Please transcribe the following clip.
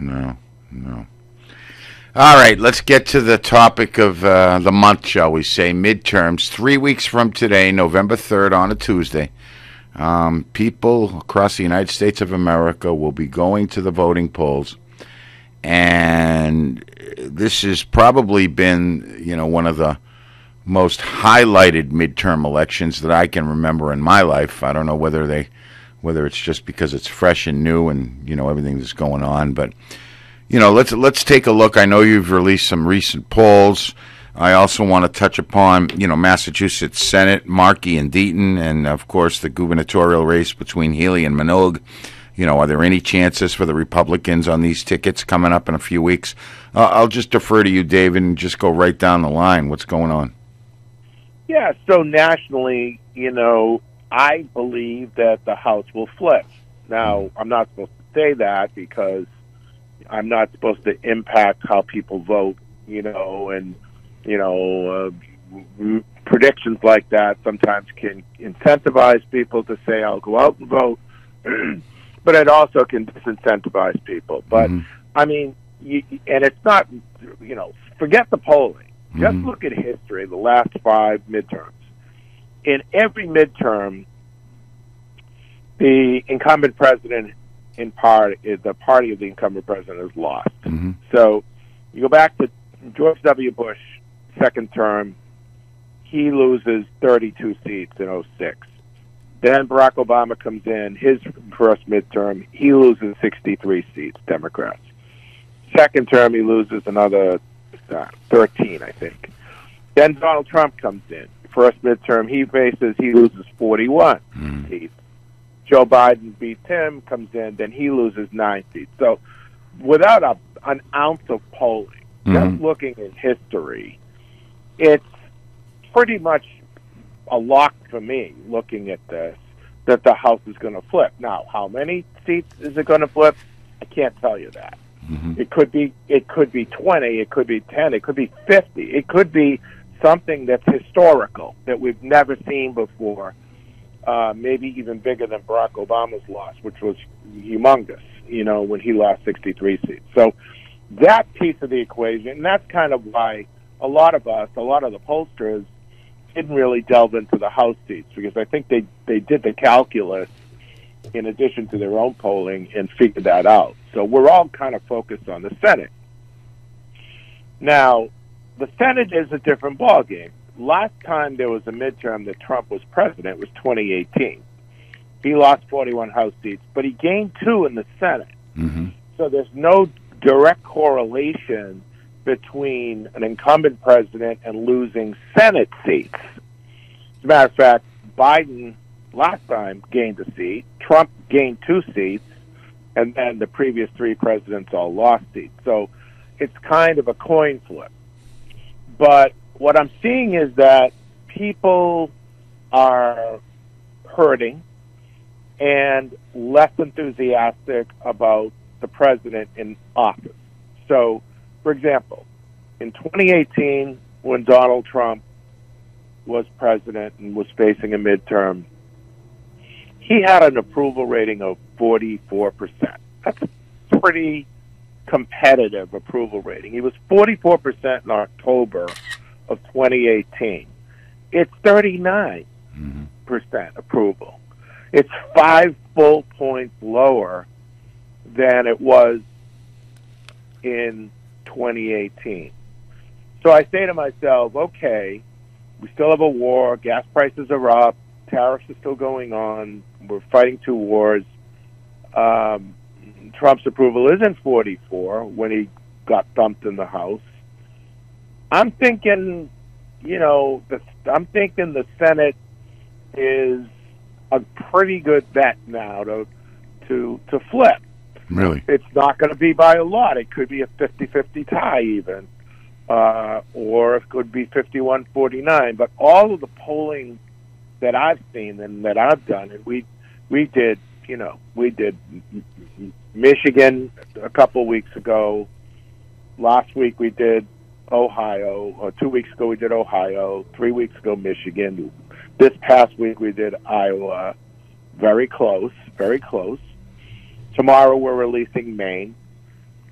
No, no. All right, let's get to the topic of the month, shall we say, midterms. 3 weeks from today, November 3rd, on a Tuesday, people across the United States of America will be going to the voting polls. And this has probably been, one of the most highlighted midterm elections that I can remember in my life. I don't know whether it's just because it's fresh and new and, everything that's going on, but let's take a look. I know you've released some recent polls. I also want to touch upon, Massachusetts Senate, Markey and Deaton, and of course the gubernatorial race between Healy and Minogue. Are there any chances for the Republicans on these tickets coming up in a few weeks? I'll just defer to you, David, and just go right down the line. What's going on? Yeah, so nationally, I believe that the House will flip. Now, I'm not supposed to say that because I'm not supposed to impact how people vote, and, predictions like that sometimes can incentivize people to say, I'll go out and vote, but it also can disincentivize people. But, I mean, and it's not, forget the polling. Just look at history, the last 5 midterms. In every midterm, the incumbent president, in part, the party of the incumbent president is lost. So you go back to George W. Bush, second term, he loses 32 seats in 06. Then Barack Obama comes in, his first midterm, he loses 63 seats, Democrats. Second term, he loses another 13, I think. Then Donald Trump comes in. First midterm he loses 41 seats. Joe Biden beats him, comes in, then he loses 9 seats. So without an ounce of polling, just looking at history, it's pretty much a lock for me, looking at this, that the House is going to flip. Now, how many seats is it going to flip? I can't tell you that. It could be 20, it could be 10, it could be 50, it could be something that's historical that we've never seen before. Maybe even bigger than Barack Obama's loss, which was humongous, when he lost 63 seats. So that piece of the equation, and that's kind of why a lot of the pollsters didn't really delve into the House seats, because I think they did the calculus in addition to their own polling and figured that out. So we're all kind of focused on the Senate. Now, the Senate is a different ballgame. Last time there was a midterm that Trump was president was 2018. He lost 41 House seats, but he gained 2 in the Senate. So there's no direct correlation between an incumbent president and losing Senate seats. As a matter of fact, Biden last time gained a seat, Trump gained 2 seats, and then the previous 3 presidents all lost seats. So it's kind of a coin flip. But what I'm seeing is that people are hurting and less enthusiastic about the president in office. So, for example, in 2018, when Donald Trump was president and was facing a midterm, he had an approval rating of 44%. That's a pretty competitive approval rating. He was 44% in October of 2018. It's 39% approval. It's 5 full points lower than it was in 2018. So I say to myself, okay, we still have a war, gas prices are up, tariffs are still going on, we're fighting 2 wars. Trump's approval isn't 44 when he got dumped in the House. I'm thinking, I'm thinking the Senate is a pretty good bet now to flip. Really? It's not going to be by a lot. It could be a 50-50 tie even, or it could be 51-49. But all of the polling that I've seen and that I've done, and we did Michigan a couple weeks ago. Last week we did Ohio, or 2 weeks ago we did Ohio, 3 weeks ago Michigan. This past week we did Iowa. Very close, very close. Tomorrow we're releasing Maine.